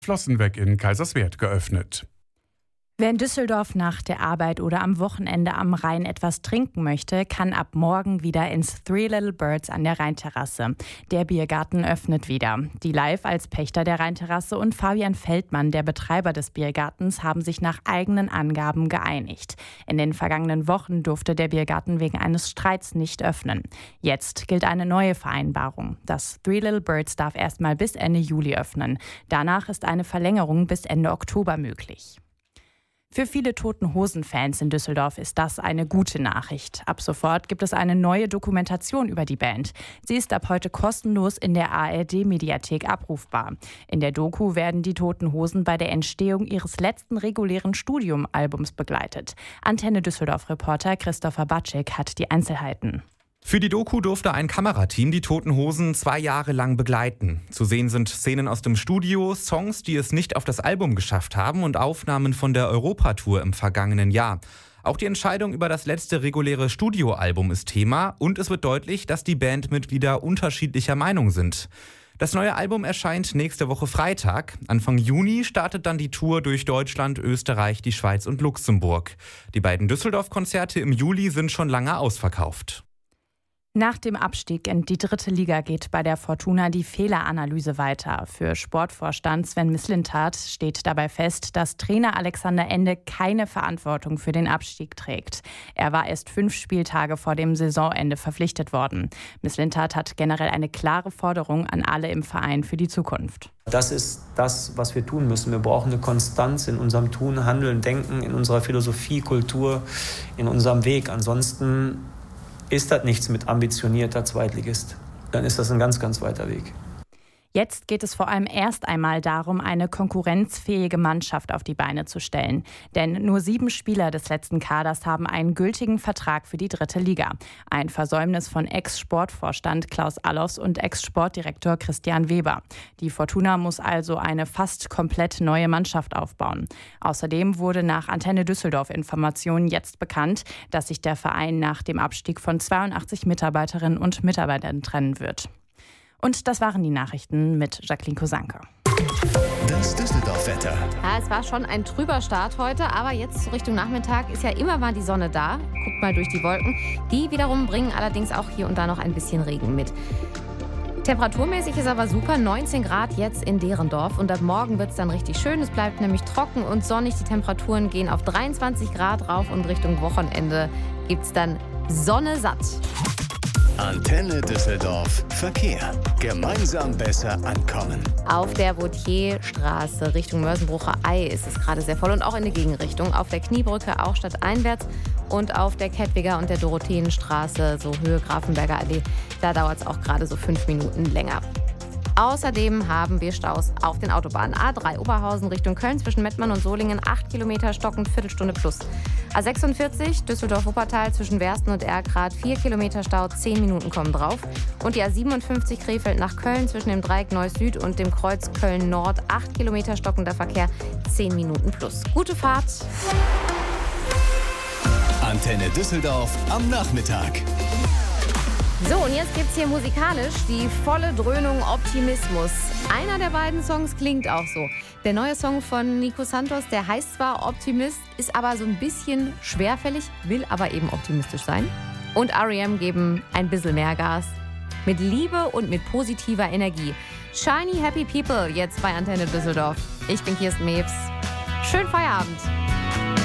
Flossenweg in Kaiserswerth geöffnet. Wer in Düsseldorf nach der Arbeit oder am Wochenende am Rhein etwas trinken möchte, kann ab morgen wieder ins Three Little Birds an der Rheinterrasse. Der Biergarten öffnet wieder. Die Live als Pächter der Rheinterrasse und Fabian Feldmann, der Betreiber des Biergartens, haben sich nach eigenen Angaben geeinigt. In den vergangenen Wochen durfte der Biergarten wegen eines Streits nicht öffnen. Jetzt gilt eine neue Vereinbarung. Das Three Little Birds darf erstmal bis Ende Juli öffnen. Danach ist eine Verlängerung bis Ende Oktober möglich. Für viele Toten-Hosen-Fans in Düsseldorf ist das eine gute Nachricht. Ab sofort gibt es eine neue Dokumentation über die Band. Sie ist ab heute kostenlos in der ARD-Mediathek abrufbar. In der Doku werden die Toten Hosen bei der Entstehung ihres letzten regulären Studioalbums begleitet. Antenne Düsseldorf-Reporter Christopher Batschik hat die Einzelheiten. Für die Doku durfte ein Kamerateam die Toten Hosen 2 Jahre lang begleiten. Zu sehen sind Szenen aus dem Studio, Songs, die es nicht auf das Album geschafft haben und Aufnahmen von der Europatour im vergangenen Jahr. Auch die Entscheidung über das letzte reguläre Studioalbum ist Thema und es wird deutlich, dass die Bandmitglieder unterschiedlicher Meinung sind. Das neue Album erscheint nächste Woche Freitag. Anfang Juni startet dann die Tour durch Deutschland, Österreich, die Schweiz und Luxemburg. Die beiden Düsseldorf-Konzerte im Juli sind schon lange ausverkauft. Nach dem Abstieg in die 3. Liga geht bei der Fortuna die Fehleranalyse weiter. Für Sportvorstand Sven Mislintat steht dabei fest, dass Trainer Alexander Ende keine Verantwortung für den Abstieg trägt. Er war erst 5 Spieltage vor dem Saisonende verpflichtet worden. Mislintat hat generell eine klare Forderung an alle im Verein für die Zukunft. Das ist das, was wir tun müssen. Wir brauchen eine Konstanz in unserem Tun, Handeln, Denken, in unserer Philosophie, Kultur, in unserem Weg. Ansonsten ist das nichts mit ambitionierter Zweitligist. Dann ist das ein ganz, ganz weiter Weg. Jetzt geht es vor allem erst einmal darum, eine konkurrenzfähige Mannschaft auf die Beine zu stellen. Denn nur 7 Spieler des letzten Kaders haben einen gültigen Vertrag für die 3. Liga. Ein Versäumnis von Ex-Sportvorstand Klaus Allofs und Ex-Sportdirektor Christian Weber. Die Fortuna muss also eine fast komplett neue Mannschaft aufbauen. Außerdem wurde nach Antenne Düsseldorf Informationen jetzt bekannt, dass sich der Verein nach dem Abstieg von 82 Mitarbeiterinnen und Mitarbeitern trennen wird. Und das waren die Nachrichten mit Jacqueline Kosanke. Das Düsseldorf-Wetter. Ja, es war schon ein trüber Start heute, aber jetzt Richtung Nachmittag ist ja immer mal die Sonne da. Guckt mal durch die Wolken. Die wiederum bringen allerdings auch hier und da noch ein bisschen Regen mit. Temperaturmäßig ist aber super, 19 Grad jetzt in Derendorf und ab morgen wird es dann richtig schön. Es bleibt nämlich trocken und sonnig. Die Temperaturen gehen auf 23 Grad rauf und Richtung Wochenende gibt es dann Sonne satt. Antenne Düsseldorf Verkehr. Gemeinsam besser ankommen. Auf der Vautierstraße Richtung Mörsenbrucher Ei ist es gerade sehr voll und auch in die Gegenrichtung. Auf der Kniebrücke auch stadteinwärts und auf der Kettwiger und der Dorotheenstraße, so Höhe Grafenberger Allee, da dauert es auch gerade so 5 Minuten länger. Außerdem haben wir Staus auf den Autobahnen. A3 Oberhausen Richtung Köln zwischen Mettmann und Solingen 8 Kilometer stockend, Viertelstunde plus. A46 Düsseldorf-Wuppertal zwischen Wersten und Erkrath 4 Kilometer Stau, 10 Minuten kommen drauf. Und die A57 Krefeld nach Köln zwischen dem Dreieck Neuss Süd und dem Kreuz Köln Nord 8 Kilometer stockender Verkehr, 10 Minuten plus. Gute Fahrt! Antenne Düsseldorf am Nachmittag. So, und jetzt gibt's hier musikalisch die volle Dröhnung Optimismus. Einer der beiden Songs klingt auch so. Der neue Song von Nico Santos, der heißt zwar Optimist, ist aber so ein bisschen schwerfällig, will aber eben optimistisch sein. Und R.E.M. geben ein bisschen mehr Gas. Mit Liebe und mit positiver Energie. Shiny Happy People jetzt bei Antenne Düsseldorf. Ich bin Kirsten Mewes. Schönen Feierabend.